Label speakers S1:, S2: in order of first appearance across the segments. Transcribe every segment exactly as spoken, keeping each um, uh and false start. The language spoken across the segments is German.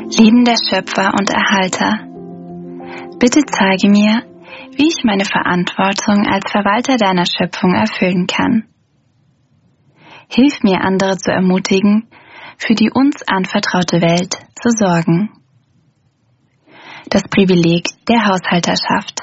S1: Liebender Schöpfer und Erhalter, bitte zeige mir, wie ich meine Verantwortung als Verwalter deiner Schöpfung erfüllen kann. Hilf mir, andere zu ermutigen, für die uns anvertraute Welt zu sorgen. Das Privileg der Haushalterschaft.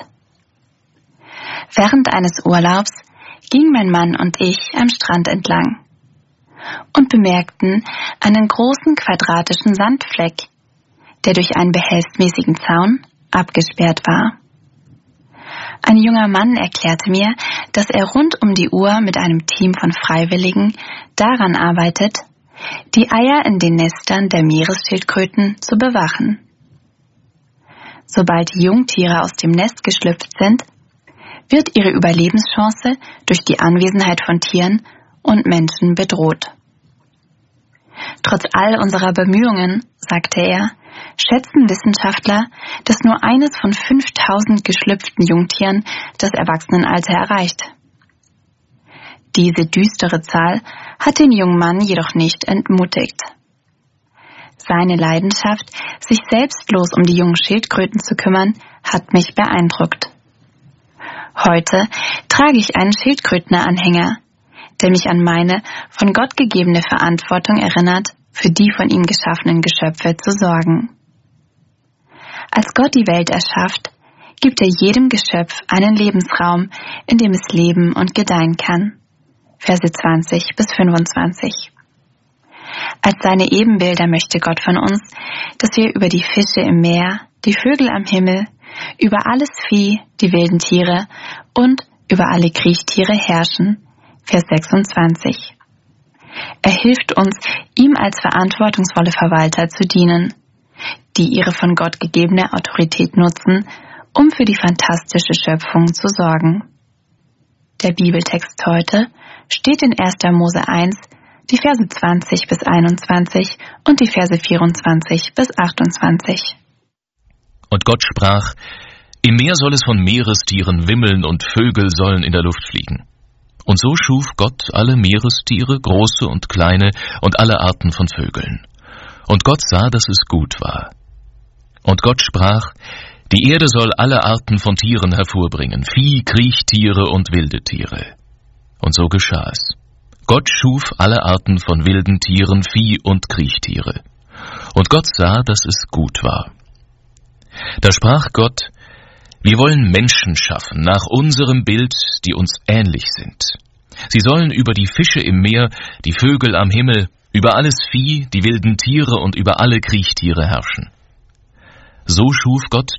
S1: Während eines Urlaubs gingen mein Mann und ich am Strand entlang und bemerkten einen großen quadratischen Sandfleck, der durch einen behelfsmäßigen Zaun abgesperrt war. Ein junger Mann erklärte mir, dass er rund um die Uhr mit einem Team von Freiwilligen daran arbeitet, die Eier in den Nestern der Meeresschildkröten zu bewachen. Sobald die Jungtiere aus dem Nest geschlüpft sind, wird ihre Überlebenschance durch die Anwesenheit von Tieren und Menschen bedroht. Trotz all unserer Bemühungen, sagte er, schätzen Wissenschaftler, dass nur eines von fünftausend geschlüpften Jungtieren das Erwachsenenalter erreicht. Diese düstere Zahl hat den jungen Mann jedoch nicht entmutigt. Seine Leidenschaft, sich selbstlos um die jungen Schildkröten zu kümmern, hat mich beeindruckt. Heute trage ich einen Schildkrötenanhänger, der mich an meine von Gott gegebene Verantwortung erinnert, für die von ihm geschaffenen Geschöpfe zu sorgen. Als Gott die Welt erschafft, gibt er jedem Geschöpf einen Lebensraum, in dem es leben und gedeihen kann. Verse zwanzig bis fünfundzwanzig. Als seine Ebenbilder möchte Gott von uns, dass wir über die Fische im Meer, die Vögel am Himmel, über alles Vieh, die wilden Tiere und über alle Kriechtiere herrschen. Vers sechsundzwanzig. Er hilft uns, ihm als verantwortungsvolle Verwalter zu dienen, die ihre von Gott gegebene Autorität nutzen, um für die fantastische Schöpfung zu sorgen. Der Bibeltext heute steht in erster Mose eins, die Verse zwanzig bis einundzwanzig und die Verse vierundzwanzig bis achtundzwanzig.
S2: Und Gott sprach: Im Meer soll es von Meerestieren wimmeln und Vögel sollen in der Luft fliegen. Und so schuf Gott alle Meerestiere, große und kleine, und alle Arten von Vögeln. Und Gott sah, dass es gut war. Und Gott sprach: Die Erde soll alle Arten von Tieren hervorbringen, Vieh, Kriechtiere und wilde Tiere. Und so geschah es. Gott schuf alle Arten von wilden Tieren, Vieh und Kriechtiere. Und Gott sah, dass es gut war. Da sprach Gott: Wir wollen Menschen schaffen, nach unserem Bild, die uns ähnlich sind. Sie sollen über die Fische im Meer, die Vögel am Himmel, über alles Vieh, die wilden Tiere und über alle Kriechtiere herrschen. So schuf Gott